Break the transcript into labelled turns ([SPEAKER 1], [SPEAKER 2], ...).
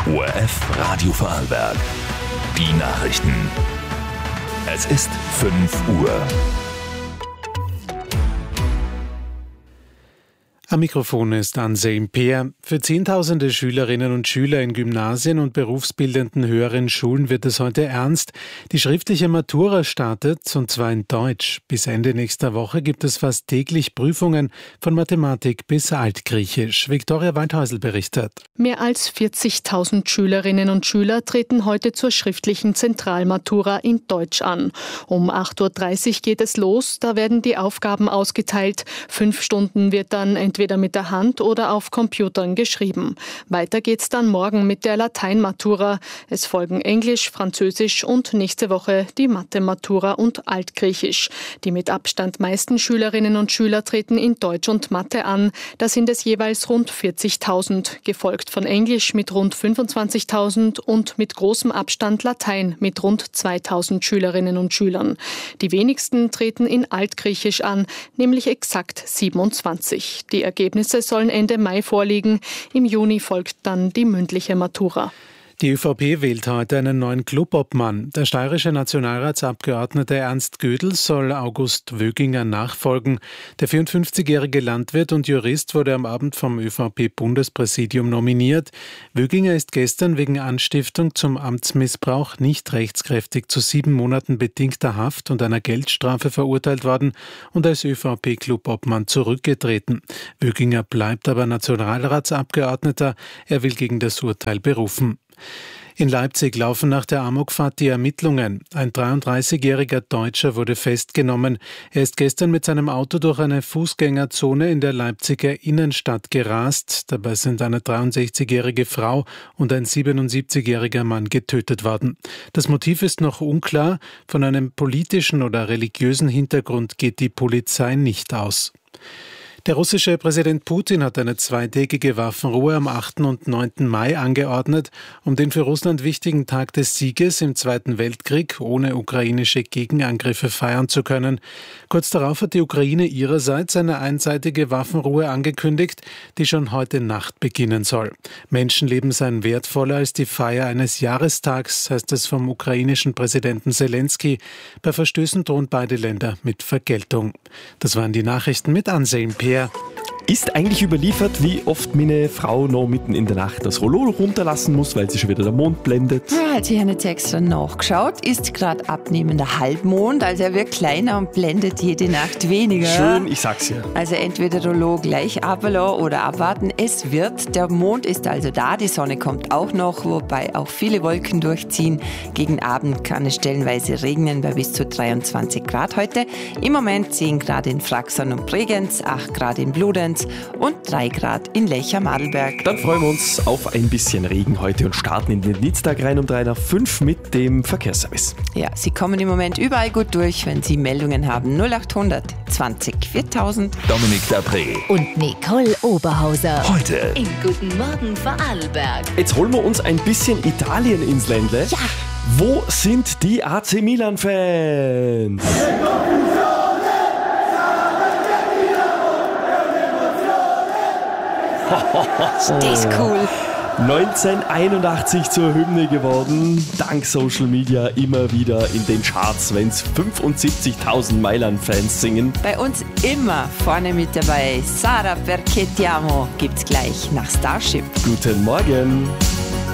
[SPEAKER 1] ORF Radio Vorarlberg. Die Nachrichten. Es ist 5 Uhr.
[SPEAKER 2] Am Mikrofon ist Anselm Peer. Für Zehntausende Schülerinnen und Schüler in Gymnasien und berufsbildenden höheren Schulen wird es heute ernst. Die schriftliche Matura startet, und zwar in Deutsch. Bis Ende nächster Woche gibt es fast täglich Prüfungen von Mathematik bis Altgriechisch. Viktoria Waldhäusl berichtet.
[SPEAKER 3] Mehr als 40.000 Schülerinnen und Schüler treten heute zur schriftlichen Zentralmatura in Deutsch an. Um 8.30 Uhr geht es los, da werden die Aufgaben ausgeteilt. 5 Stunden wird dann entweder mit der Hand oder auf Computern geschrieben. Weiter geht's dann morgen mit der Lateinmatura. Es folgen Englisch, Französisch und nächste Woche die Mathe-Matura und Altgriechisch. Die mit Abstand meisten Schülerinnen und Schüler treten in Deutsch und Mathe an. Da sind es jeweils rund 40.000, gefolgt von Englisch mit rund 25.000 und mit großem Abstand Latein mit rund 2.000 Schülerinnen und Schülern. Die wenigsten treten in Altgriechisch an, nämlich exakt 27. Die Ergebnisse sollen Ende Mai vorliegen. Im Juni folgt dann die mündliche Matura.
[SPEAKER 2] Die ÖVP wählt heute einen neuen Clubobmann. Der steirische Nationalratsabgeordnete Ernst Gödel soll August Wöginger nachfolgen. Der 54-jährige Landwirt und Jurist wurde am Abend vom ÖVP-Bundespräsidium nominiert. Wöginger ist gestern wegen Anstiftung zum Amtsmissbrauch nicht rechtskräftig zu 7 Monaten bedingter Haft und einer Geldstrafe verurteilt worden und als ÖVP-Clubobmann zurückgetreten. Wöginger bleibt aber Nationalratsabgeordneter. Er will gegen das Urteil berufen. In Leipzig laufen nach der Amokfahrt die Ermittlungen. Ein 33-jähriger Deutscher wurde festgenommen. Er ist gestern mit seinem Auto durch eine Fußgängerzone in der Leipziger Innenstadt gerast. Dabei sind eine 63-jährige Frau und ein 77-jähriger Mann getötet worden. Das Motiv ist noch unklar. Von einem politischen oder religiösen Hintergrund geht die Polizei nicht aus. Der russische Präsident Putin hat eine 2-tägige Waffenruhe am 8. und 9. Mai angeordnet, um den für Russland wichtigen Tag des Sieges im Zweiten Weltkrieg ohne ukrainische Gegenangriffe feiern zu können. Kurz darauf hat die Ukraine ihrerseits eine einseitige Waffenruhe angekündigt, die schon heute Nacht beginnen soll. Menschenleben seien wertvoller als die Feier eines Jahrestags, heißt es vom ukrainischen Präsidenten Zelensky. Bei Verstößen drohen beide Länder mit Vergeltung. Das waren die Nachrichten mit Anselm Peer.
[SPEAKER 4] Ist eigentlich überliefert, wie oft meine Frau noch mitten in der Nacht das Rollo runterlassen muss, weil sie schon wieder der Mond blendet?
[SPEAKER 5] Ja, hat sie ja nicht extra nachgeschaut. Ist gerade abnehmender Halbmond, also er wird kleiner und blendet jede Nacht weniger.
[SPEAKER 4] Schön, ich sag's ja.
[SPEAKER 5] Also entweder Rollo gleich ablassen oder abwarten. Es wird. Der Mond ist also da, die Sonne kommt auch noch, wobei auch viele Wolken durchziehen. Gegen Abend kann es stellenweise regnen bei bis zu 23 Grad heute. Im Moment 10 Grad in Fraxern und Bregenz, 8 Grad in Bludenz und 3 Grad in Lech-am-Adelberg.
[SPEAKER 4] Dann freuen wir uns auf ein bisschen Regen heute und starten in den Dienstag rein um 3 nach 5 mit dem Verkehrsservice.
[SPEAKER 5] Ja, Sie kommen im Moment überall gut durch, wenn Sie Meldungen haben. 0800 20 4000.
[SPEAKER 1] Dominik Dapré
[SPEAKER 6] Und Nicole Oberhauser.
[SPEAKER 1] heute
[SPEAKER 6] In Guten Morgen Vorarlberg.
[SPEAKER 4] Jetzt holen wir uns ein bisschen Italien ins Ländle.
[SPEAKER 6] Ja.
[SPEAKER 4] Wo sind die AC Milan-Fans?
[SPEAKER 5] Der ist cool.
[SPEAKER 4] 1981 zur Hymne geworden, dank Social Media immer wieder in den Charts, wenn es 75.000 Mailand-Fans singen.
[SPEAKER 5] Bei uns immer vorne mit dabei. Sara perché ti amo gibt's gleich nach Starship.
[SPEAKER 4] Guten Morgen!